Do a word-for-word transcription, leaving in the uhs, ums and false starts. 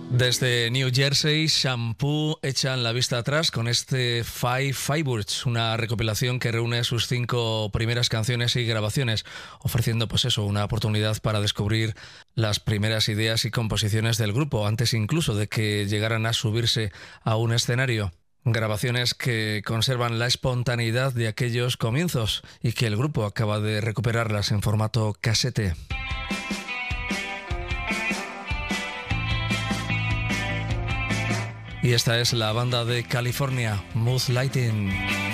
Desde New Jersey, Shampoo echan la vista atrás con este Five Firebirds, una recopilación que reúne sus cinco primeras canciones y grabaciones, ofreciendo pues eso, una oportunidad para descubrir las primeras ideas y composiciones del grupo, antes incluso de que llegaran a subirse a un escenario. Grabaciones que conservan la espontaneidad de aquellos comienzos y que el grupo acaba de recuperarlas en formato casete. Y esta es la banda de California, Moonlighting.